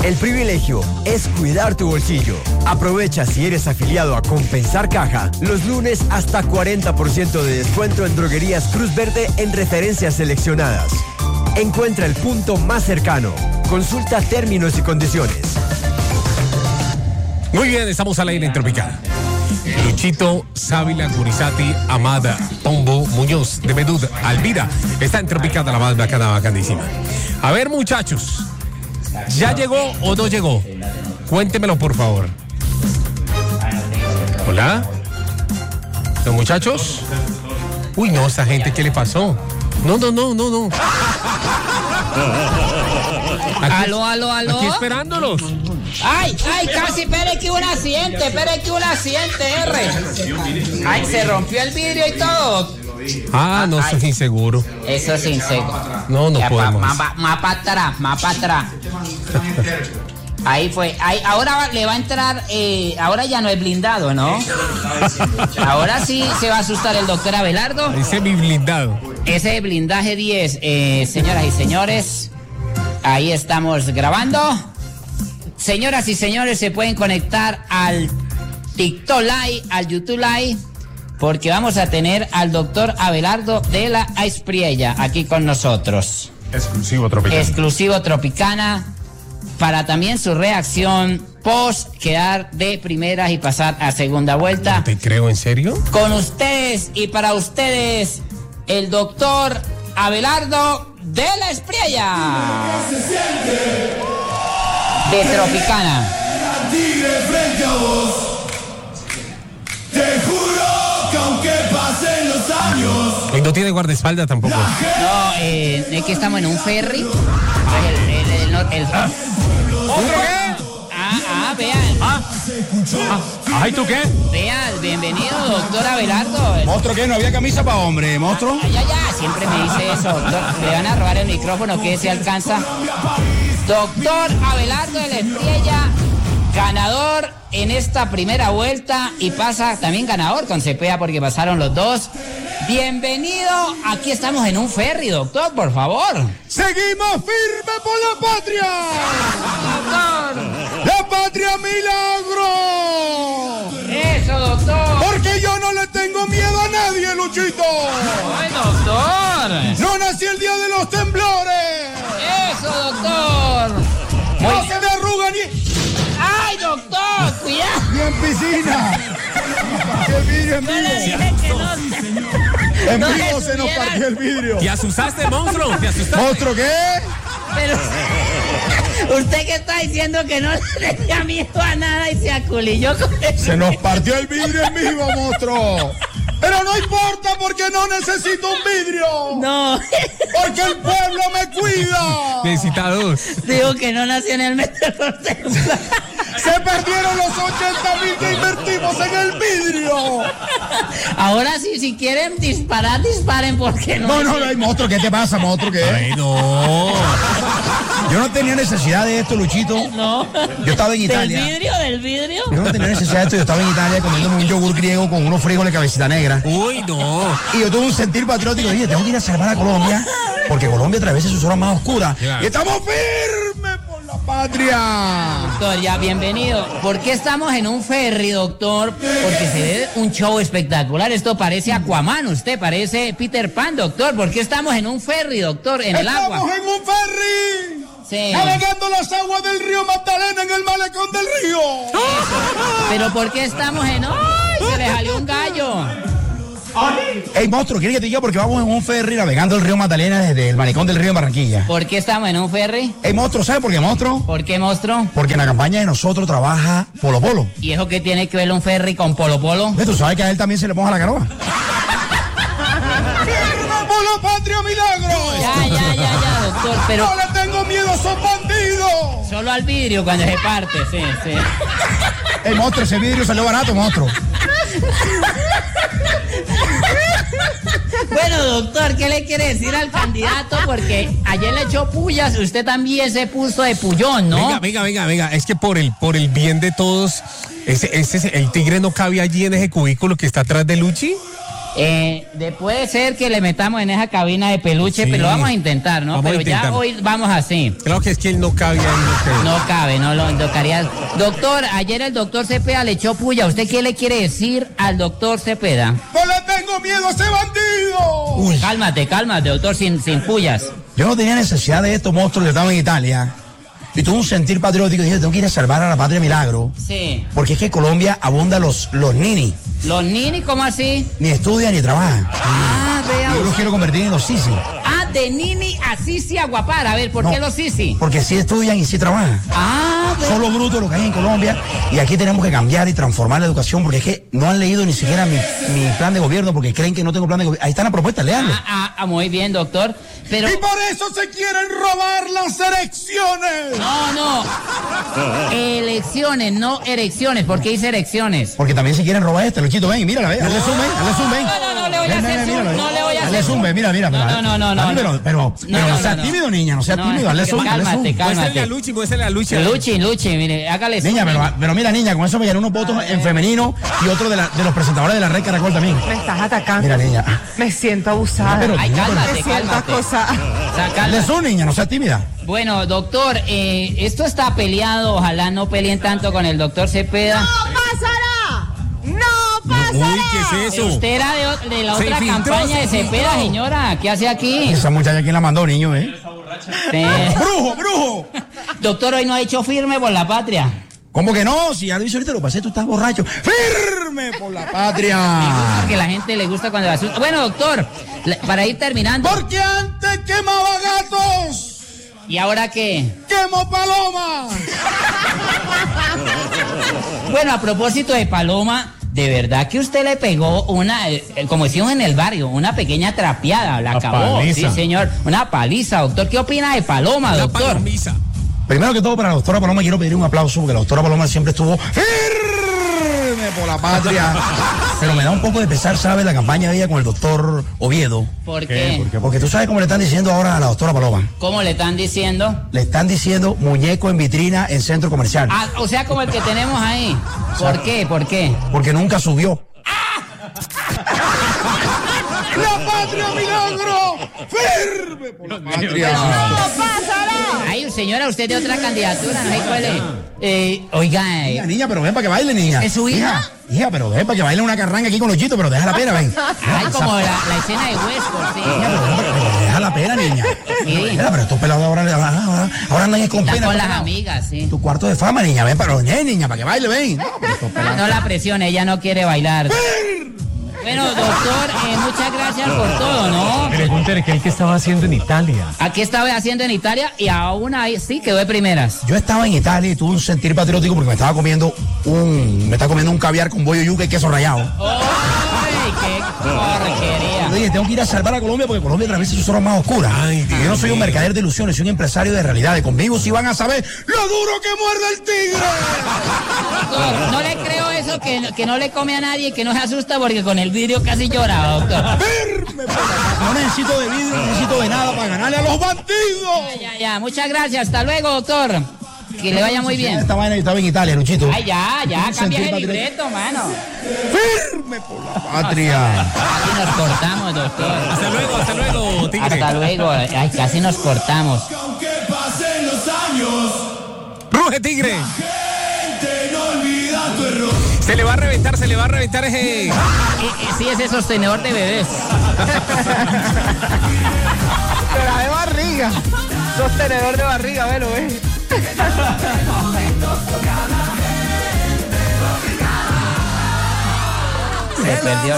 El privilegio es cuidar tu bolsillo. Aprovecha si eres afiliado a Compensar Caja los lunes hasta 40% de descuento en droguerías Cruz Verde en referencias seleccionadas. Encuentra el punto más cercano. Consulta términos y condiciones. Muy bien, estamos al aire en Tropical. Luchito, Sábila, Gurizati, Amada, Pombo, Muñoz, de Medud, Alvira. Está en Tropical, la más bacana, bacanísima. A ver, muchachos, ¿ya llegó o no llegó? Cuéntemelo, por favor. ¿Hola? ¿Los muchachos? Uy, no, esta gente, ¿qué le pasó? No. Aló. Aquí esperándolos. Ay, casi, espere que hubo un accidente, R. Ay, se rompió el vidrio y todo. No, eso es inseguro. Eso es inseguro. No podemos. Más para atrás. Ahí fue. Ahora le va a entrar, ahora ya no es blindado, ¿no? Ahora sí se va a asustar el doctor Abelardo. Ese es mi blindado. Ese blindaje 10, señoras y señores, ahí estamos grabando. Señoras y señores, se pueden conectar al TikTok Live, al YouTube Live, porque vamos a tener al doctor Abelardo de la Espriella aquí con nosotros. Exclusivo Tropicana, para también su reacción post quedar de primeras y pasar a segunda vuelta. No te creo, ¿en serio? Con ustedes y para ustedes, el doctor Abelardo de la Espriella. De Tropicana. Tigre frente a vos. Te juro que aunque pasen los años. Y no tiene guardaespaldas tampoco. No, es que estamos en un ferry. ¿Otro qué? Vean. ¿Ay, tú qué? Vean, bienvenido, doctor Abelardo. ¿Monstruo qué? ¿No había camisa para hombre, monstruo? Ya, siempre me dice eso, doctor. Le van a robar el micrófono, que se alcanza. Doctor Abelardo de la Espriella, ganador en esta primera vuelta y pasa también ganador con Cepeda porque pasaron los dos. Bienvenido, aquí estamos en un ferry, doctor, por favor. ¡Seguimos firme por la patria! Doctor. ¡La patria milagro! Eso, doctor. Porque yo no le tengo miedo a nadie, Luchito. ¡Ay, doctor! No nací el día de los temblores. Eso, doctor. No se me arruga ni... ¡Ay, doctor! ¡Cuidado! Ni en piscina. El vidrio en Yo le vivo. dije que no. En no vivo se se nos subiera. partió el vidrio. ¿Te asustaste, monstruo? ¿Te asustaste? ¿Monstruo qué? Pero usted que está diciendo que no le tenía miedo a nada y se aculilló con eso. Se nos partió el vidrio en vivo, monstruo. Pero no importa porque no necesito un vidrio. No. Porque el pueblo me cuida. Necesita dos. Digo que no nació en el mes de los temblores. Se perdieron los 80,000 que invertimos en el vidrio. Ahora sí, si quieren disparar, disparen porque no. No, monstruo, ¿qué te pasa, monstruo? ¿Qué? Ay, no. Yo no tenía necesidad de esto, Luchito. No. Yo estaba en Italia. ¿Del vidrio? Yo no tenía necesidad de esto. Yo estaba en Italia comiéndome un yogur griego con unos frijoles de cabecita negra. Uy, no. Y yo tuve un sentir patriótico. Dije, tengo que ir a salvar a Colombia. Porque Colombia atraviesa sus horas más oscuras. Claro. Y estamos firmes por la patria. Doctor, ya bienvenido. ¿Por qué estamos en un ferry, doctor? Porque se ve un show espectacular. Esto parece Aquaman, usted parece Peter Pan, doctor. ¿Por qué estamos en un ferry, doctor, en el agua? Estamos en un ferry. Sí. Navegando las aguas del río Magdalena en el malecón del río. Pero ¿por qué estamos en... ¡Ay! Se le salió un gallo. Ey, monstruo, ¿quieres que te diga? Porque vamos en un ferry navegando el río Magdalena desde el malecón del río en Barranquilla. ¿Por qué estamos en un ferry? Ey, monstruo, ¿sabes por qué, monstruo? ¿Por qué, monstruo? Porque en la campaña de nosotros trabaja Polo Polo. ¿Y eso qué tiene que ver un ferry con Polo Polo? ¿Tú sabes que a él también se le moja la canoa? ¡Por la patria milagro! Ya, doctor, pero... ¡No le tengo miedo a esos bandidos! Solo al vidrio cuando se parte, sí. Ey, monstruo, ese vidrio salió barato, monstruo. Bueno, doctor, ¿qué le quiere decir al candidato? Porque ayer le echó pullas, usted también se puso de pullón, ¿no? Venga, es que por el bien de todos, el tigre no cabe allí en ese cubículo que está atrás de Luchi. Puede ser que le metamos en esa cabina de peluche, Sí. pero lo vamos a intentar, ¿no? Vamos a Pero ya intentarlo. hoy vamos así. Creo que es que él no cabía en No cabe, no lo tocaría. Doctor, ayer el doctor Cepeda le echó puya. ¿Usted qué le quiere decir al doctor Cepeda? ¡No le tengo miedo a ese bandido! Uy, Cálmate, doctor, sin puyas. yo no tenía necesidad de estos monstruos que estaban en Italia. Y tuve un sentir patriótico y dije, tengo que ir a salvar a la patria milagro. Sí. Porque es que en Colombia abundan los nini. ¿Los nini, cómo así? Ni estudian ni trabajan. Ah, vea. Yo los quiero convertir en los sisi. Ah, de nini a sisi a guapar. A ver, ¿por qué No. los sisi? Porque sí estudian y sí trabajan. Ah, vea. Son los brutos lo que hay en Colombia. Y aquí tenemos que cambiar y transformar la educación. Porque es que no han leído ni siquiera mi plan de gobierno. Porque creen que no tengo plan de gobierno. Ahí está la propuesta, leanlo. Muy bien, doctor. Pero... Y por eso se quieren robar las elecciones. No. Elecciones, no erecciones. ¿Por qué dice erecciones? Porque también se quieren robar este, Luchito, ven, mírala, ve, hazle zoom, ven. No le voy a hacer zoom, no le voy a Hazle hacer zoom, ven, mira. No. Pero no seas tímido, niña, no seas tímido, hazle zoom, hazle zoom. Cálmate. Muéstrale a Luchi. Luchi, mire, hágale zoom. Niña, pero mira, niña, con eso me gané unos votos en femenino y otro de los presentadores de la Red Caracol también. Me estás atacando. Mira, niña. Me siento abusada. Pero, Ay, niña, cálmate, Me siento cálmate. acosada. O sea, hazle cálmate. zoom, niña, no seas tímida. Bueno, doctor, esto está peleado. Ojalá no peleen tanto con el doctor Cepeda. ¡No pasará! Uy, ¿qué es eso? Usted era de la Se otra filtró, campaña de se Cepeda, filtró. señora. ¿Qué hace aquí? Esa muchacha, ¿quién la mandó, niño, Sí. ¡Brujo! Doctor, hoy no ha hecho firme por la patria. ¿Cómo que no? Si ya lo hice ahorita, lo pasé, tú estás borracho. ¡Firme por la patria! Porque a la gente le gusta cuando la asusta. Bueno, doctor, para ir terminando. Porque antes quemaba gatos. ¿Y ahora qué? ¡Quemo paloma! Bueno, a propósito de Paloma, de verdad que usted le pegó una, como decimos en el barrio, una pequeña trapeada, la Una acabó. paliza. Sí, señor, una paliza, doctor. ¿Qué opina de Paloma, Una doctor? palomiza. Primero que todo, para la doctora Paloma quiero pedir un aplauso porque la doctora Paloma siempre estuvo firme por la patria. Pero me da un poco de pesar, ¿sabes? La campaña de ella con el doctor Oviedo. ¿Por qué? Porque tú sabes cómo le están diciendo ahora a la doctora Paloma. ¿Cómo le están diciendo? Le están diciendo muñeco en vitrina en centro comercial. Ah, o sea, como el que tenemos ahí. ¿Por qué? ¿Por qué? Porque nunca subió. ¡La patria milagro! ¡Firme por la patria! ¡No pasará! Ay, señora, usted de otra candidatura, no sé cuál es. Oiga, Niña, pero ven para que baile, niña. ¿Es su hija? Hija, pero ven para que baile una carranga aquí con Luchito, pero deja la pena, ven. ay, como la escena de Westworld, sí. Pero deja la pena, niña. Sí. Mira, pero estos pelados ahora andan con Está pena. con estos las pelados. amigas, sí. Tu cuarto de fama, niña, ven, pero niña, para que baile, ven. No, pero estos pelados. No la presione, ella no quiere bailar. Bueno, doctor, muchas gracias por todo, ¿no? Pregúntale qué estaba haciendo en Italia. Aquí estaba haciendo en Italia y aún ahí sí quedó de primeras. Yo estaba en Italia y tuve un sentir patriótico porque me estaba comiendo un caviar con bollo yuca y queso rallado. ¡Ay, qué porquería! Yo dije, tengo que ir a salvar a Colombia porque Colombia atraviesa sus horas más oscuras. Ay, Dios yo no soy un mío. mercader de ilusiones, soy un empresario de realidades. Conmigo sí van a saber lo duro que muerde el tigre. Doctor, no le creo eso que no le come a nadie y que no se asusta porque con el vidrio casi lloraba, doctor. Firme por la- No necesito de vidrio, no necesito de nada para ganarle a los bandidos. Ya, muchas gracias. Hasta luego, doctor. Que le vaya muy bien. Esta vaina estaba en Italia, Luchito. Ay, ya, Un cambia sentir el patriótico. libreto, mano. Firme por la patria. Casi nos cortamos, doctor. Hasta luego, Tigre. Hasta luego. Ay, casi nos cortamos. Aunque pasen los años, Ruge, Tigre. gente, no olvida tu error. Se le va a reventar ese. Sí, ese sostenedor de bebés. Pero de barriga. Sostenedor de barriga, velo, Se perdió.